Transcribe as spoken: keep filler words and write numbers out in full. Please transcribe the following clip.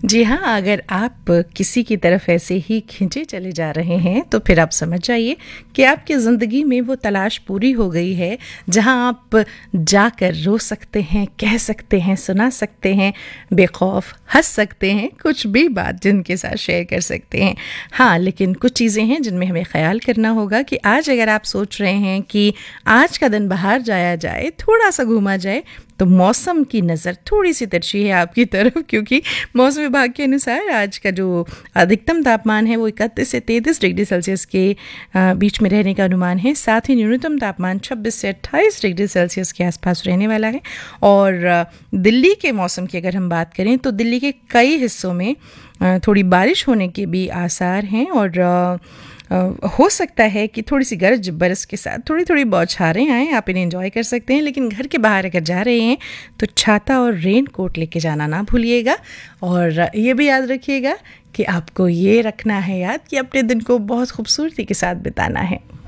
जी हाँ, अगर आप किसी की तरफ ऐसे ही खींचे चले जा रहे हैं तो फिर आप समझ जाइए कि आपकी ज़िंदगी में वो तलाश पूरी हो गई है जहाँ आप जाकर रो सकते हैं, कह सकते हैं, सुना सकते हैं, बेखौफ हंस सकते हैं, कुछ भी बात जिनके साथ शेयर कर सकते हैं। हाँ, लेकिन कुछ चीज़ें हैं जिनमें हमें ख्याल करना होगा कि आज अगर आप सोच रहे हैं कि आज का दिन बाहर जाया जाए, थोड़ा सा घूमा जाए, तो मौसम की नज़र थोड़ी सी तिरछी है आपकी तरफ, क्योंकि मौसम विभाग के अनुसार आज का जो अधिकतम तापमान है वो इकतीस से तैंतीस डिग्री सेल्सियस के बीच में रहने का अनुमान है। साथ ही न्यूनतम तापमान छब्बीस से अट्ठाईस डिग्री सेल्सियस के आसपास रहने वाला है। और दिल्ली के मौसम की अगर हम बात करें तो दिल्ली के कई हिस्सों में थोड़ी बारिश होने के भी आसार हैं और हो सकता है कि थोड़ी सी गरज बरस के साथ थोड़ी थोड़ी बौछारें आएँ, आप इन्हें एंजॉय कर सकते हैं। लेकिन घर के बाहर अगर जा रहे हैं तो छाता और रेन कोट लेके जाना ना भूलिएगा। और ये भी याद रखिएगा कि आपको ये रखना है याद कि अपने दिन को बहुत खूबसूरती के साथ बिताना है।